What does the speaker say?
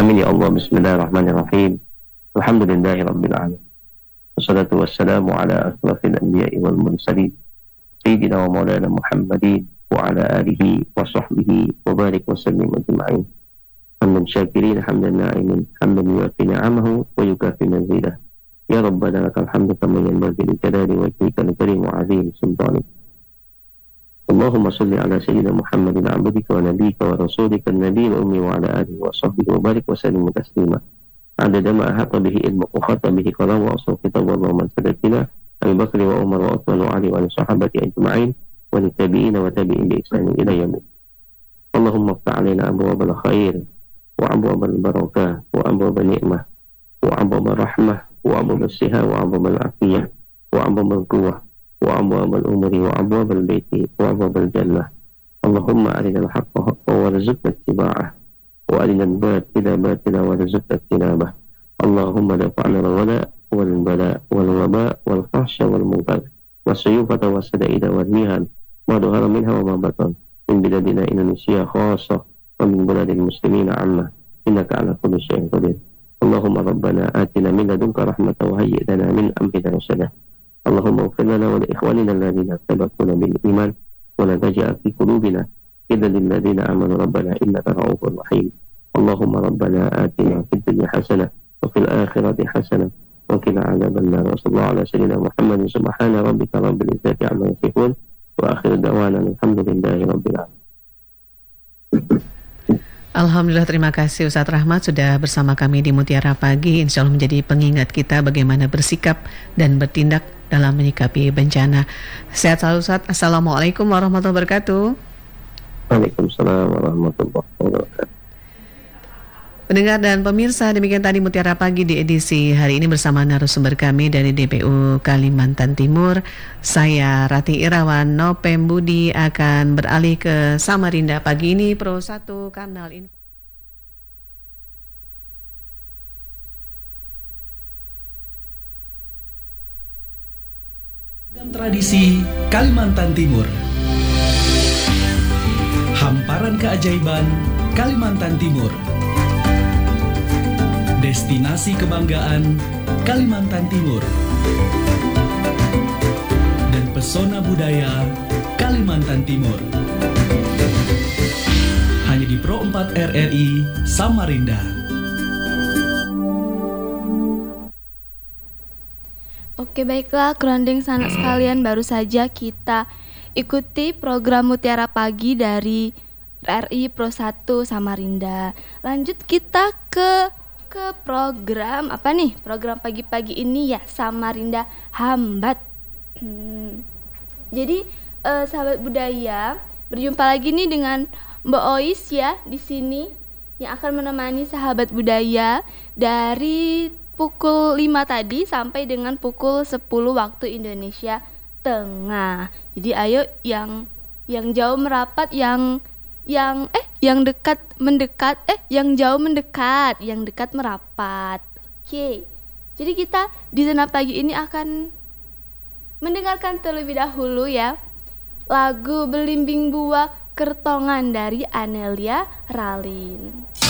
Amin ya Allah. Bismillahirrahmanirrahim. Alhamdulillahi rabbil alamin. Wassalatu wassalamu ala asrafil anbiya'i wal mursalin sayyidina wa maulana Muhammadin wa ala alihi wa sahbihi wa barik wa sallim ajma'in. Hamdan syakirin, hamdan na'imin, hamdan yuafi ni'amahu wa yukafi mazidah. Ya Rabbana lakal hamdu kama yanbaghi li jalali wajhika al-karim wa 'azim sultanik. Allahumma salli ala sayyidina Muhammadin abdika wa nabiyyika wa rasulika an-nabiyil ummi wa ala alihi wa sahbihi wa barik wa sallim taslima. Adada ma ahata bihi ilmu wa khata bihi kalam wa asal kitab wa man sadatina Abu Bakr wa Umar wa Uthman wa Ali wa sahabati ajma'in wa tabi'in wa tabi'in bi ihsan ila yaumil. Allahumma iftah 'alaina abwaabal khair wa abwaabal barakah wa abwaabal ni'mah wa abwaabal rahmah wa abwaabal siha wa abwaabal afiyah wa abwaabal quwwah wa abwaabal umri wa abwaabal baiti wa abwaabal jannah. Allahumma arinal haqqa haqqan warzuqna ittiba'ah wa arinal batila batila warzuqna ijtinabah. Allahumma dafa'na al-ghala wal bala wal waba wal fahsya wal munkar wasyufata wasadaida wal mihan ma dhahara minha wa ma batan min biladina Indonesia khassah wa min biladil muslimina amma innaka ala kulli syai'in qadir. Allahumma rabbana atina min ladunka rahmatan wa hayyi' lana min amrina rashada. Allahumma ighfir lana wa li ikhwanina alladhina sabaquna bil iman wa la taj'al fi qulubina ghillan lil ladzina amanu rabbana innaka ra'ufur rahim. Allahumma rabbana atina fid dunya hasanah wa fil akhirati hasanah wa qina adzaban nar. Sallallahu ala sayyidina Muhammadin subhana rabbika rabbil izzati amma yasifun wa akhiru da'wana alhamdulillahi rabbil alamin. Alhamdulillah, terima kasih Ustadz Rahmat sudah bersama kami di Mutiara Pagi. Insya Allah menjadi pengingat kita bagaimana bersikap dan bertindak dalam menyikapi bencana. Sehat selalu Ustadz. Assalamualaikum warahmatullahi wabarakatuh. Waalaikumsalam warahmatullahi wabarakatuh. Pendengar dan pemirsa, demikian tadi Mutiara Pagi di edisi hari ini bersama narasumber kami dari DPU Kalimantan Timur. Saya Rati Irawan. Nopem Budi akan beralih ke Samarinda pagi ini. Pro 1 Kanal Info. Tradisi Kalimantan Timur. Hamparan keajaiban Kalimantan Timur. Destinasi kebanggaan Kalimantan Timur dan pesona budaya Kalimantan Timur. Hanya di Pro 4 RRI Samarinda. Oke, baiklah kerondeng sanak sekalian, baru saja kita ikuti program Mutiara Pagi dari RRI Pro 1 Samarinda. Lanjut kita ke program apa nih? Program pagi-pagi ini ya, Samarinda Hambat. Jadi sahabat budaya, berjumpa lagi nih dengan Mbak Ois ya di sini yang akan menemani sahabat budaya dari pukul 5 tadi sampai dengan pukul 10 waktu Indonesia Tengah. Jadi ayo yang jauh merapat, yang dekat mendekat, yang jauh mendekat, yang dekat merapat. Oke. Jadi kita di Zona Pagi ini akan mendengarkan terlebih dahulu ya lagu Belimbing Buah Kertongan dari Anelia Ralin.